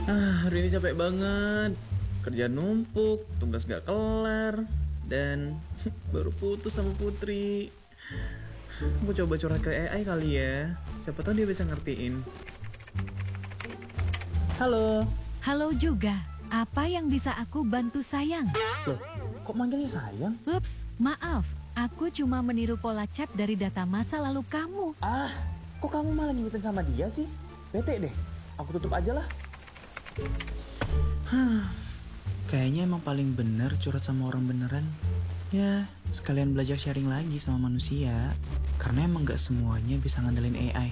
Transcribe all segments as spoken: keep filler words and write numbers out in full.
Ah, hari ini capek banget. Kerjaan numpuk, tugas gak kelar, dan baru putus sama Putri. Aku coba curhat ke A I kali ya. Siapa tahu dia bisa ngertiin. Halo. Halo juga. Apa yang bisa aku bantu sayang? Loh, kok manggilnya sayang? Ups, maaf. Aku cuma meniru pola chat dari data masa lalu kamu. Ah, kok kamu malah ngingetin sama dia sih? Bete deh. Aku tutup aja lah. Hah, kayaknya emang paling bener curhat sama orang beneran. Ya, sekalian belajar sharing lagi sama manusia. Karena emang gak semuanya bisa ngandelin A I.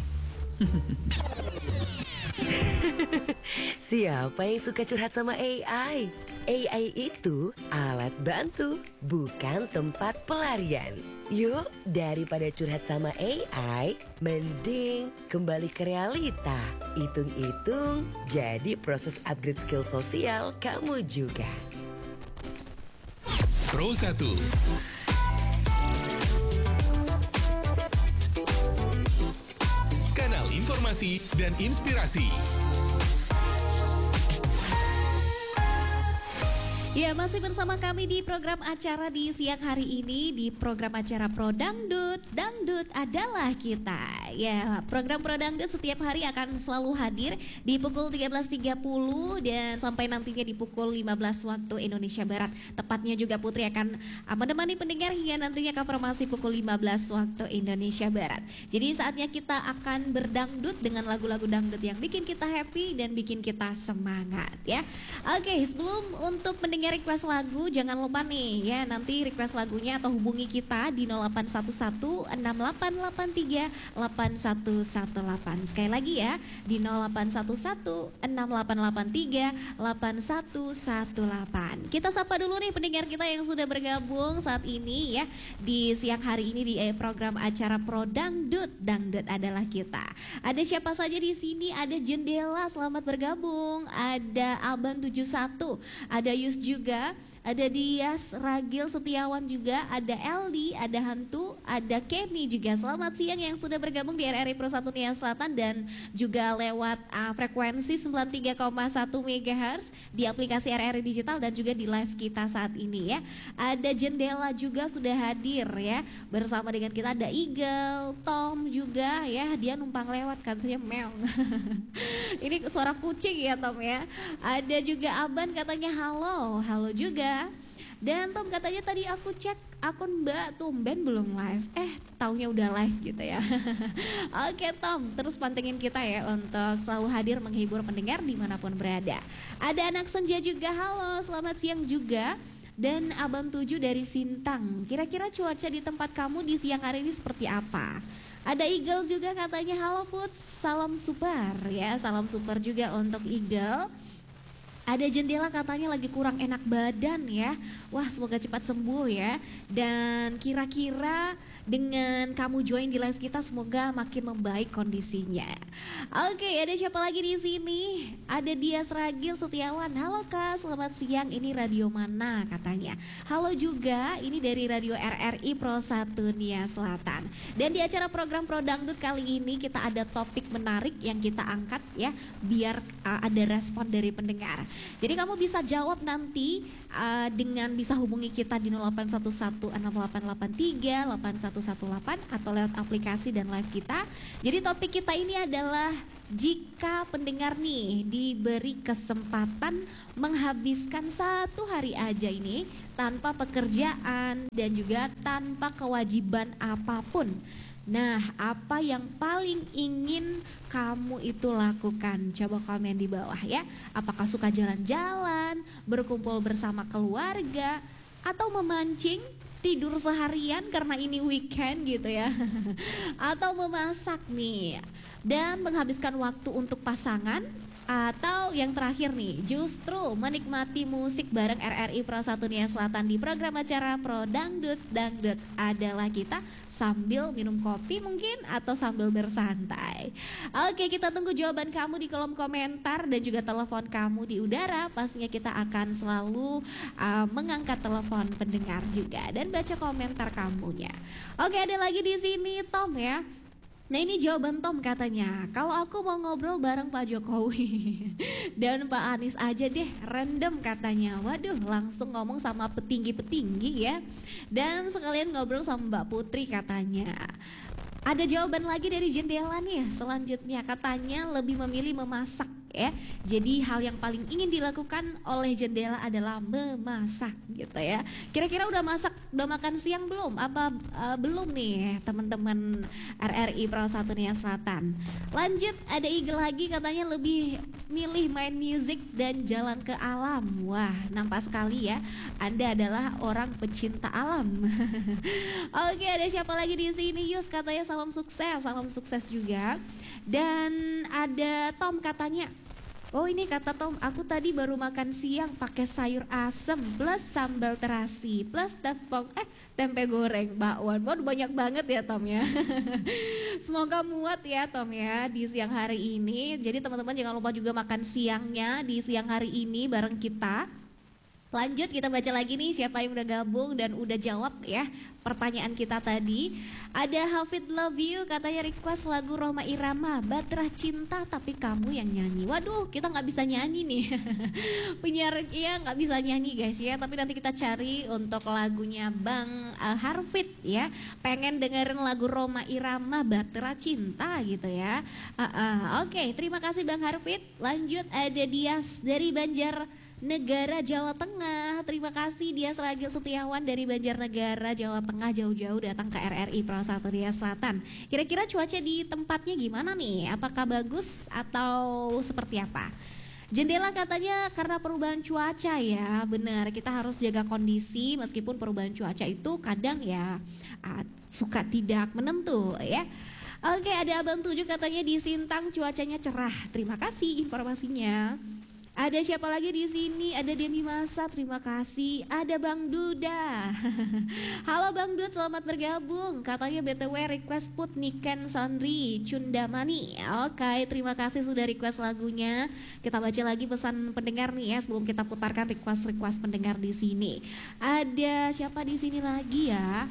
Siapa yang suka curhat sama A I? A I itu alat bantu, bukan tempat pelarian. Yuk, daripada curhat sama A I, mending kembali ke realita. Hitung-hitung, jadi proses upgrade skill sosial kamu juga. Pro satu. Kanal informasi dan inspirasi. Ya, masih bersama kami di program acara di siang hari ini, di program acara Pro Dangdut. Dangdut adalah kita. Ya, program Pro Dangdut setiap hari akan selalu hadir di pukul tiga belas tiga puluh dan sampai nantinya di pukul lima belas waktu Indonesia Barat. Tepatnya juga Putri akan menemani pendengar hingga nantinya konfirmasi pukul lima belas waktu Indonesia Barat. Jadi saatnya kita akan berdangdut dengan lagu-lagu dangdut yang bikin kita happy dan bikin kita semangat ya. Oke, sebelum untuk pendengar request lagu, jangan lupa nih ya, nanti request lagunya atau hubungi kita di nol delapan satu satu enam delapan delapan tiga delapan satu satu delapan. Sekali lagi ya, di nol delapan satu satu enam delapan delapan tiga delapan satu satu delapan. Kita sapa dulu nih pendengar kita yang sudah bergabung saat ini ya di siang hari ini di program acara Pro Dangdut. Dangdut adalah kita. Ada siapa saja di sini? Ada Jendela, selamat bergabung. Ada Aban tujuh satu, ada Yus juga, ada Dias, Ragil, Setiawan juga, ada Eldi, ada Hantu, ada Kenny juga. Selamat siang yang sudah bergabung di R R I Pro satu Nia Selatan dan juga lewat uh, frekuensi sembilan puluh tiga koma satu megahertz di aplikasi R R I Digital dan juga di live kita saat ini ya. Ada Jendela juga sudah hadir ya. Bersama dengan kita ada Eagle, Tom juga ya, dia numpang lewat katanya meong. Ini suara kucing ya Tom ya. Ada juga Aban katanya halo, halo juga. Dan Tom katanya tadi aku cek akun Mbak tumben belum live. Eh taunya udah live gitu ya. Oke Tom, terus pantengin kita ya untuk selalu hadir menghibur pendengar dimanapun berada. Ada anak senja juga, halo selamat siang juga. Dan Abang tujuh dari Sintang, kira-kira cuaca di tempat kamu di siang hari ini seperti apa? Ada Eagle juga katanya halo Put, salam super ya, salam super juga untuk Eagle. Ada Jendela katanya lagi kurang enak badan ya. Wah semoga cepat sembuh ya. Dan kira-kira dengan kamu join di live kita semoga makin membaik kondisinya. Oke, ada siapa lagi di sini? Ada Dias Ragil Setiawan. Halo Kak, selamat siang. Ini radio mana katanya? Halo juga, ini dari radio R R I Pro satu Nia Selatan. Dan di acara program Pro Dangdut kali ini kita ada topik menarik yang kita angkat ya, biar uh, ada respon dari pendengar. Jadi kamu bisa jawab nanti uh, dengan bisa hubungi kita di nol delapan satu satu enam delapan delapan tiga delapan satu satu delapan atau lewat aplikasi dan live kita. Jadi topik kita ini adalah jika pendengar nih diberi kesempatan menghabiskan satu hari aja ini tanpa pekerjaan dan juga tanpa kewajiban apapun. Nah, apa yang paling ingin kamu itu lakukan? Coba komen di bawah ya. Apakah suka jalan-jalan, berkumpul bersama keluarga, atau memancing, tidur seharian karena ini weekend gitu ya. Atau memasak nih, dan menghabiskan waktu untuk pasangan. Atau yang terakhir nih, justru menikmati musik bareng R R I Pro satu Nia Selatan di program acara Pro Dangdut. Dangdut adalah kita, sambil minum kopi mungkin atau sambil bersantai. Oke, kita tunggu jawaban kamu di kolom komentar dan juga telepon kamu di udara. Pastinya kita akan selalu uh, mengangkat telepon pendengar juga dan baca komentar kamunya. Oke, ada lagi di sini Tom ya. Nah ini jawaban Tom katanya, kalau aku mau ngobrol bareng Pak Jokowi dan Pak Anies aja deh, random katanya. Waduh, langsung ngomong sama petinggi-petinggi ya. Dan sekalian ngobrol sama Mbak Putri katanya. Ada jawaban lagi dari jendela nih, selanjutnya katanya lebih memilih memasak ya. Jadi hal yang paling ingin dilakukan oleh jendela adalah memasak gitu ya. Kira-kira udah masak, udah makan siang belum? Apa uh, belum nih teman-teman R R I Pro satu Nia Selatan? Lanjut, ada Eagle lagi katanya lebih milih main musik dan jalan ke alam. Wah, nampak sekali ya, Anda adalah orang pecinta alam. Oke, ada siapa lagi di sini? Yus katanya salam sukses, salam sukses juga. Dan ada Tom katanya, oh ini kata Tom, aku tadi baru makan siang pakai sayur asem plus sambal terasi plus tepung eh tempe goreng bakwan. Waduh banyak banget ya Tom ya. Semoga muat ya Tom ya di siang hari ini. Jadi teman-teman jangan lupa juga makan siangnya di siang hari ini bareng kita. Lanjut kita baca lagi nih siapa yang udah gabung dan udah jawab ya pertanyaan kita tadi. Ada Hafid Love You katanya request lagu Rhoma Irama Batrah Cinta tapi kamu yang nyanyi. Waduh kita nggak bisa nyanyi nih. Penyiar ya nggak bisa nyanyi guys ya. Tapi nanti kita cari untuk lagunya Bang uh, Harfid ya. Pengen dengerin lagu Rhoma Irama Batrah Cinta gitu ya. Uh, uh, Oke okay, terima kasih Bang Harfid. Lanjut ada Dias dari Banjar Negara Jawa Tengah. Terima kasih Dias Ragil Setiawan dari Banjarnegara Jawa Tengah, jauh-jauh datang ke R R I Pro satu Nia Selatan. Kira-kira cuaca di tempatnya gimana nih? Apakah bagus atau seperti apa? Jendela katanya karena perubahan cuaca ya, benar kita harus jaga kondisi meskipun perubahan cuaca itu kadang ya uh, suka tidak menentu ya. Oke, ada Abang Tujuh katanya di Sintang cuacanya cerah. Terima kasih informasinya. Ada siapa lagi di sini? Ada Demi Masa, terima kasih. Ada Bang Duda. Halo Bang Dud, selamat bergabung. Katanya B T W request put Niken Sandri Cundamani. Oke, terima kasih sudah request lagunya. Kita baca lagi pesan pendengar nih ya sebelum kita putarkan request-request pendengar di sini. Ada siapa di sini lagi ya?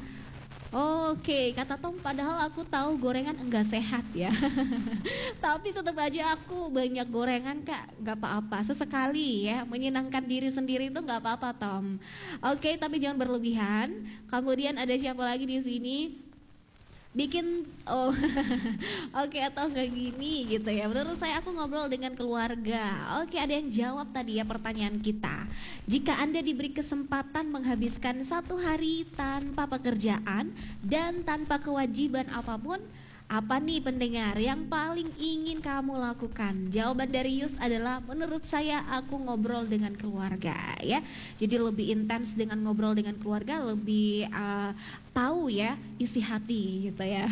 Oke, kata Tom padahal aku tahu gorengan enggak sehat ya. Tapi tetap aja aku banyak gorengan Kak, enggak apa-apa. Sesekali ya, menyenangkan diri sendiri itu enggak apa-apa Tom. Oke, tapi jangan berlebihan. Kemudian ada siapa lagi di sini? Bikin oh oke okay, atau enggak gini gitu ya. Menurut saya aku ngobrol dengan keluarga. Oke, ada yang jawab tadi ya pertanyaan kita. Jika Anda diberi kesempatan menghabiskan satu hari tanpa pekerjaan dan tanpa kewajiban apapun, apa nih pendengar yang paling ingin kamu lakukan? Jawaban dari Yus adalah menurut saya aku ngobrol dengan keluarga ya. Jadi lebih intens dengan ngobrol dengan keluarga, lebih uh, tahu ya isi hati gitu ya.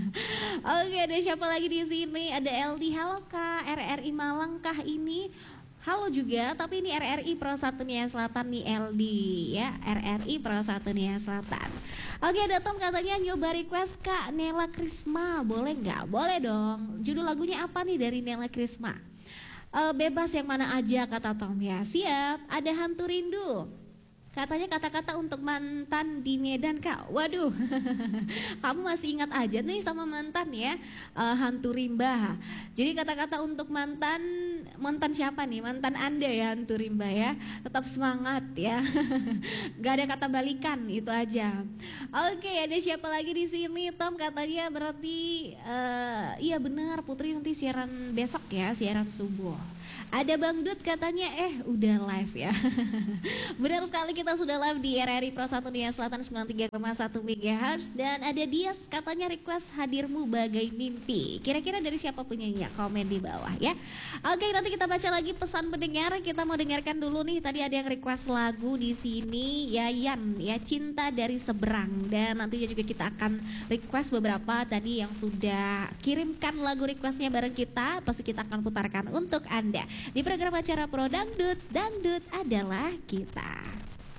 Oke, ada siapa lagi di sini? Ada L D. Halo Kak, R R I Malang kah ini? Halo juga, tapi ini R R I Pro satu Nia Selatan nih L D ya, R R I Pro satu Nia Selatan. Oke, ada Tom katanya nyoba request Kak Nela Krisma, boleh nggak? Boleh dong. Judul lagunya apa nih dari Nela Krisma? E, bebas yang mana aja kata Tom ya. Siap. Ada Hantu Rindu. Katanya kata-kata untuk mantan di Medan Kak. Waduh, kamu masih ingat aja nih sama mantan ya, uh, Hantu Rimba. Jadi kata-kata untuk mantan, mantan siapa nih? Mantan Anda ya Hantu Rimba ya. Tetap semangat ya. Gak ada kata balikan, itu aja. Oke, ada siapa lagi di sini? Tom katanya berarti, uh, iya benar Putri nanti siaran besok ya, siaran subuh. Ada Bang Dut katanya eh udah live ya. Benar sekali kita sudah live di R R I Pro satu Nia Selatan sembilan puluh tiga koma satu megahertz. Dan ada Dias katanya request hadirmu bagai mimpi. Kira-kira dari siapa penyanyi? Komen di bawah ya. Oke, nanti kita baca lagi pesan pendengar. Kita mau dengarkan dulu nih, tadi ada yang request lagu di sini Yayan ya, Cinta dari Seberang. Dan nantinya juga kita akan request beberapa tadi yang sudah kirimkan lagu requestnya bareng kita. Pasti kita akan putarkan untuk Anda di program acara Pro Dangdut. Dangdut adalah kita.